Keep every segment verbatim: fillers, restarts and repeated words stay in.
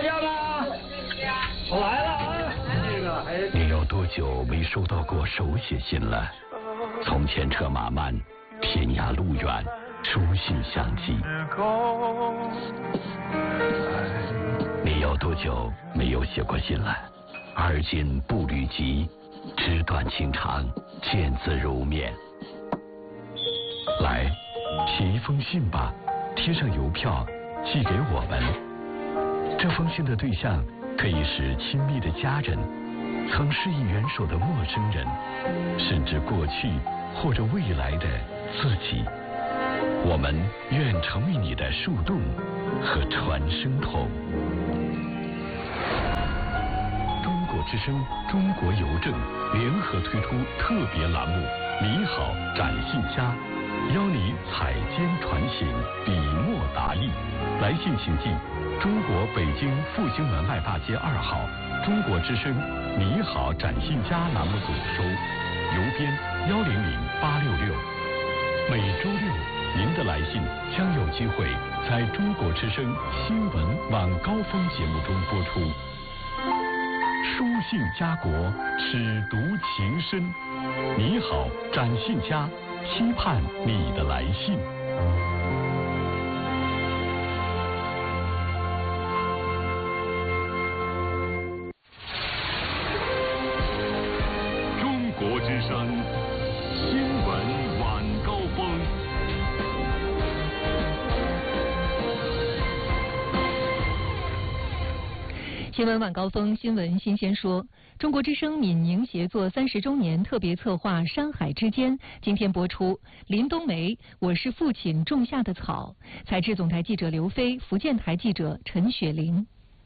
家吗？我来了啊！这个还…… 你有多久没收到过手写信了？从前车马慢，天涯路远，书信相寄。你有多久没有写过信了？而今步履急，纸短情长，见字如面。来，写一封信吧，贴上邮票，寄给我们。这封信的对象可以是亲密的家人，曾施以援手的陌生人，甚至过去或者未来的自己。我们愿成为你的树洞和传声筒。中国之声、中国邮政联合推出特别栏目《你好，展信家》，邀你采笺传信，笔墨达意。来信请寄中国北京复兴门外大街二号中国之声你好展信家栏目组收，邮编幺零零八六六。每周六您的来信将有机会在中国之声新闻晚高峰节目中播出。书信家国，尺读情深。你好，展信家，期盼你的来信。中国之声新闻晚高峰。 新闻晚高峰，新闻新鲜说。中国之声闽宁协作三十周年特别策划《山海之间》今天播出。林冬梅，我是父亲种下的草。采制总台记者刘飞，福建台记者陈雪玲。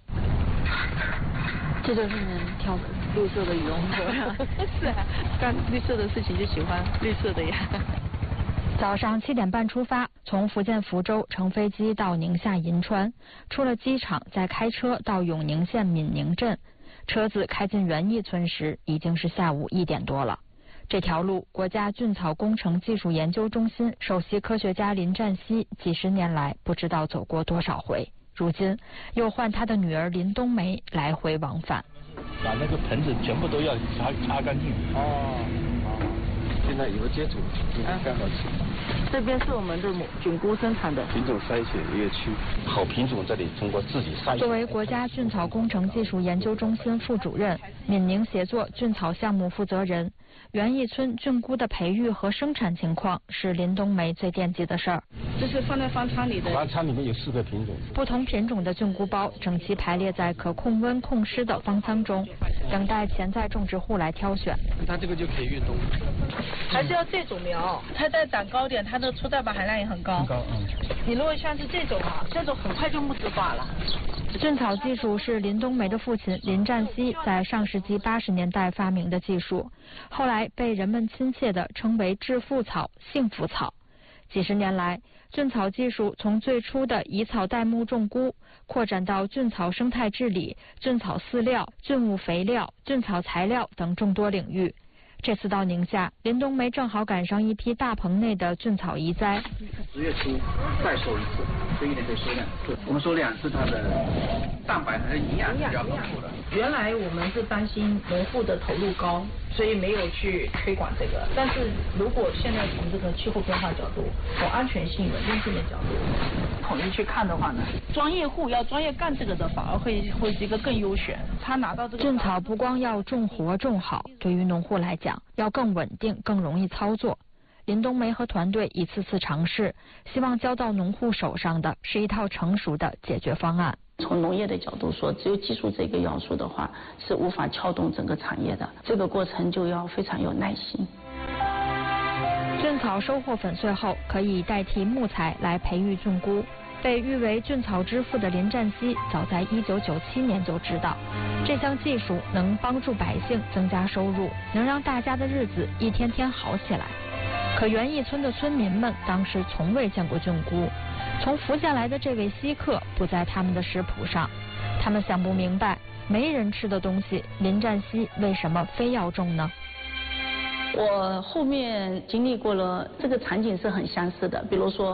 这就是能跳绿色的羽绒服。是啊，干绿色的事情就喜欢绿色的呀。 早上七点半出发，从福建福州乘飞机到宁夏银川，出了机场再开车到永宁县闽宁镇。车子开进园艺村时，已经是下午一点多了。这条路，国家菌草工程技术研究中心首席科学家林占西几十年来不知道走过多少回，如今又换他的女儿林冬梅来回往返。 把那个盆子全部都要擦擦干净。哦， 现在有接触，刚好吃。 这边是我们的菌菇生产的品种筛选一个区， 好品种这里通过自己筛选。 作为国家菌草工程技术研究中心副主任、闽宁协作菌草项目负责人，园艺村菌菇的培育和生产情况是林冬梅最惦记的事儿。 这是放在方舱里的。 方舱里面有四个品种， 不同品种的菌菇包整齐排列在可控温控湿的方舱中，等待潜在种植户来挑选。 它这个就可以运动。 还是要这种苗，它再长高点，它的粗蛋白含量也很高。 很高，嗯。 你如果像是这种啊，这种很快就木质化了。 菌草技术是林冬梅的父亲林占西在上世纪八十年代发明的技术，后来被人们亲切地称为致富草、幸福草。几十年来，菌草技术从最初的以草代木种菇，扩展到菌草生态治理、菌草饲料、菌物肥料、菌草材料等众多领域。这次到宁夏，林冬梅正好赶上一批大棚内的菌草移栽。 十月初再收一次，这一年得收两次。我们收两次，它的蛋白还是营养比较丰富的。 原来我们是担心农户的投入高，所以没有去推广这个。但是如果现在从这个气候变化角度、从安全性、稳定性的角度统一去看的话呢，专业户要专业干这个的，反而会会是一个更优选。他拿到这个菌草不光要种活种好，对于农户来讲，要更稳定、更容易操作。林冬梅和团队一次次尝试，希望交到农户手上的是一套成熟的解决方案。 从农业的角度说，只有技术这个要素的话，是无法撬动整个产业的。这个过程就要非常有耐心。 菌草收获粉碎后，可以代替木材来培育菌菇。被誉为菌草之父的林占西，早在一九九七年就知道，这项技术能帮助百姓增加收入，能让大家的日子一天天好起来。可园艺村的村民们当时从未见过菌菇，从福建来的这位稀客不在他们的食谱上，他们想不明白，没人吃的东西，林占西为什么非要种呢？ 我后面经历过了，这个场景是很相似的，比如说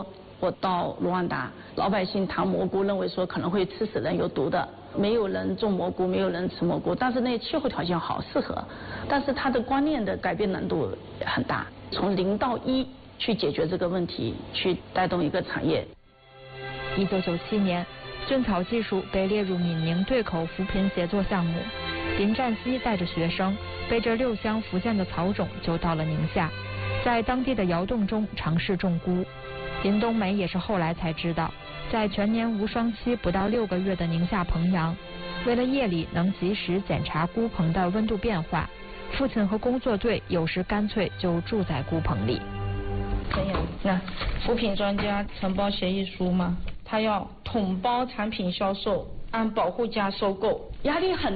或到卢旺达，老百姓糖蘑菇认为说可能会吃死人有毒的，没有人种蘑菇，没有人吃蘑菇，但是那气候条件好适合，但是它的观念的改变难度很大，从零到一去解决这个问题，去带动一个产业。 一九九七年，菌草技术被列入闽宁对口扶贫协作项目，林占西带着学生背着六箱福建的草种就到了宁夏，在当地的窑洞中尝试种菇。林冬梅也是后来才知道，在全年无霜期不到六个月的宁夏彭阳，为了夜里能及时检查菇棚的温度变化，父亲和工作队有时干脆就住在菇棚里。 这样，那扶贫专家承包协议书嘛，他要统包产品销售，按保护价收购，压力很